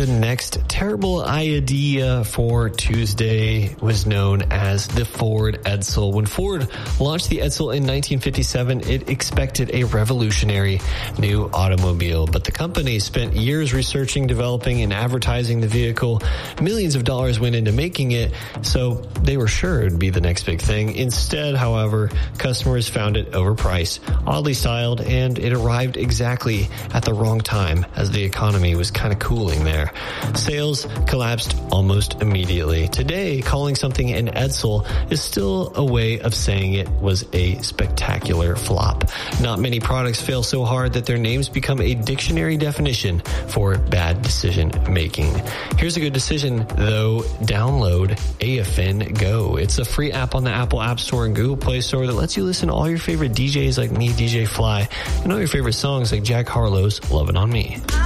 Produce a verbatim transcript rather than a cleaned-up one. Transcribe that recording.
The next terrible idea for Tuesday was known as the Ford Edsel. When Ford launched the Edsel in nineteen fifty-seven, it expected a revolutionary new automobile. But the company spent years researching, developing, and advertising the vehicle. Millions of dollars went into making it, so they were sure it would be the next big thing. Instead, however, customers found it overpriced, oddly styled, and it arrived exactly at the wrong time as the economy was kind of cooling there. Sales collapsed almost immediately. Today, calling something an Edsel is still a way of saying it was a spectacular flop. Not many products fail so hard that their names become a dictionary definition for bad decision making. Here's a good decision, though. Download A F N Go. It's a free app on the Apple App Store and Google Play Store that lets you listen to all your favorite D Js like me, D J Fly, and all your favorite songs like Jack Harlow's Lovin' on Me.